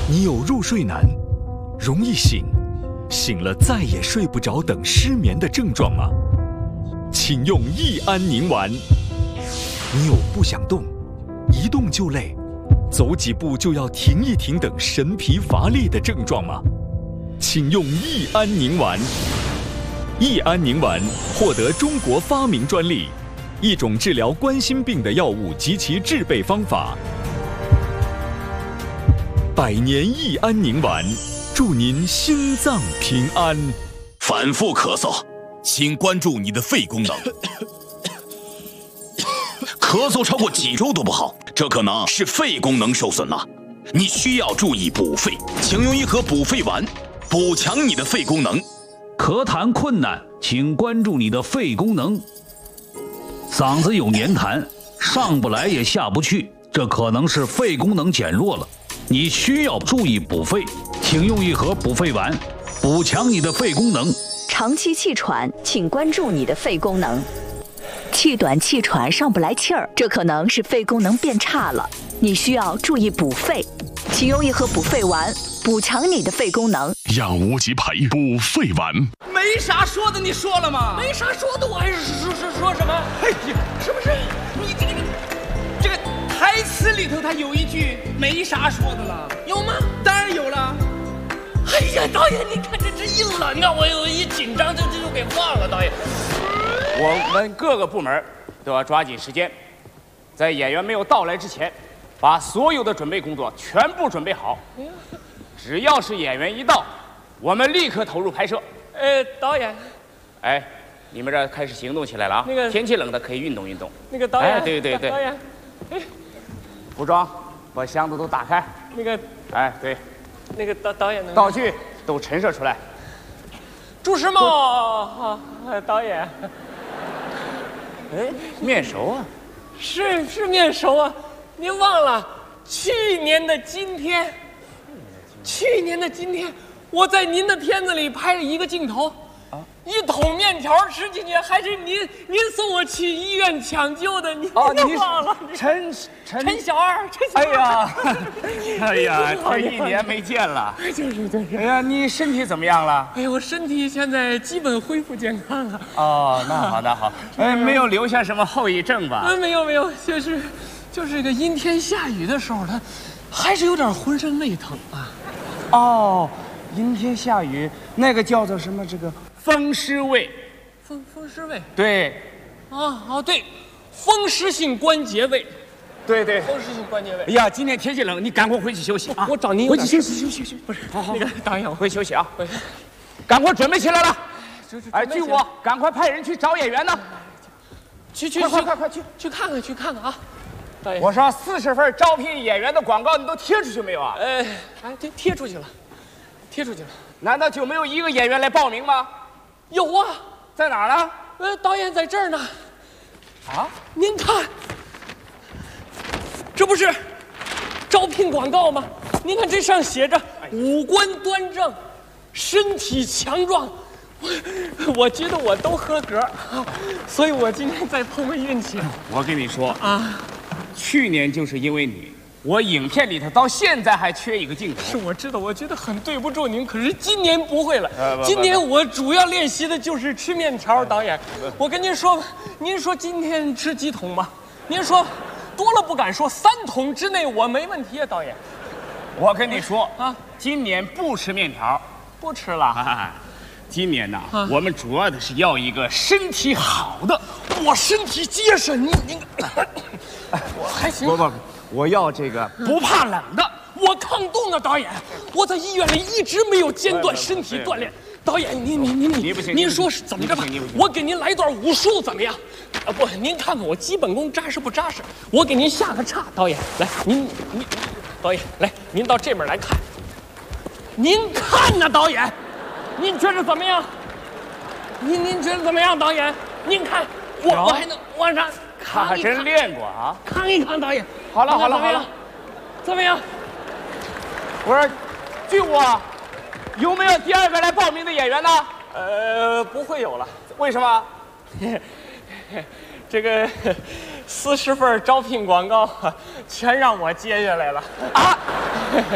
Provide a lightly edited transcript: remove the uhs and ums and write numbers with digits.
你有入睡难、容易醒、醒了再也睡不着等失眠的症状吗？请用益安宁丸。你有不想动、一动就累、走几步就要停一停等神疲乏力的症状吗？请用益安宁丸。益安宁丸获得中国发明专利，一种治疗冠心病的药物及其制备方法。100年益安宁丸，祝您心脏平安。 反复咳嗽，请关注你的肺功能。咳嗽超过几周都不好，这可能是肺功能受损了。你需要注意补肺，请用一盒补肺丸，补强你的肺功能。 咳痰困难，请关注你的肺功能。嗓子有黏痰，上不来也下不去，这可能是肺功能减弱了。你需要注意补肺，请用一盒补肺丸，补强你的肺功能。 长期气喘，请关注你的肺功能。气短气喘上不来气儿，这可能是肺功能变差了，你需要注意补肺，请用一盒补肺丸，补强你的肺功能。 养无极培补肺丸。 没啥说的，你说了吗？ 没啥说的，我还是说什么？ 哎呀，是不是？你这个台词里头，它有一句没啥说的了， 有吗？ 当然有了。 哎呀，导演，你看这一冷啊，我有一紧张就给忘了。导演， 我们各个部门都要抓紧时间，在演员没有到来之前，把所有的准备工作全部准备好。只要是演员一到，我们立刻投入拍摄。 导演， 哎，你们这开始行动起来了啊！ 那个天气冷的可以运动运动。 那个导演， 哎，对， 导演， 服装把箱子都打开。 那个， 哎，对， 那个导演， 道具都陈设出来。 朱时茂，导演， 哎，面熟啊！ 是面熟啊！您忘了去年的今天，我在您的片子里拍了一个镜头，一桶面条吃进去，还是您送我去医院抢救的，您忘了？ 陈小二， 哎呀，这一年没见了。 就是。 哎呀，你身体怎么样了？ 哎呀，我身体现在基本恢复健康了。 哦，那好。哎，没有留下什么后遗症吧？ 没有，就是这个阴天下雨的时候，他还是有点浑身胃疼啊。 哦，阴天下雨，那个叫做什么？这个风湿胃。 风湿胃。 对。 对，风湿性关节胃。 对， 风湿性关节胃。 哎呀，今天天气冷，你赶快回去休息啊！ 我找您回去休息。不是，好， 那个导演，我回去休息啊！赶快准备起来了。 哎， 据我，赶快派人去找演员呢。快去看看啊！导演， 我说40份招聘演员的广告，你都贴出去没有啊？ 贴出去了。 难道就没有一个演员来报名吗？ 有啊， 在哪儿呢？ 导演在这儿呢。 啊？ 您看，这不是招聘广告吗？您看这上写着五官端正，身体强壮，我觉得我都合格，所以我今天再碰碰运气。 我跟你说啊，去年就是因为你，我影片里头到现在还缺一个镜头。 是我知道，我觉得很对不住您，可是今年不会了。今年我主要练习的就是吃面条。导演，我跟您说吧，您说今天吃几桶吧？您说多了不敢说，3桶之内我没问题啊，导演。 我跟你说啊，今年不吃面条， 不吃了。 今年呢，我们主要的是要一个身体好的。 我身体结实，您我还行。 不，我要这个不怕冷的。 我抗冻啊，导演！我在医院里一直没有间断身体锻炼。导演，您说是怎么着吧？我给您来段武术怎么样？不，您看看我基本功扎实不扎实？我给您下个叉，导演，来，您，导演，来，您到这边来看。您看呢，导演，您觉得怎么样？您觉得怎么样，导演？您看，我还能往上他还真练过啊！ 扛一扛，导演。 好了， 怎么样？ 我说，据我，有没有第2个来报名的演员呢？ 不会有了。 为什么？ 这个40份招聘广告全让我接下来了啊！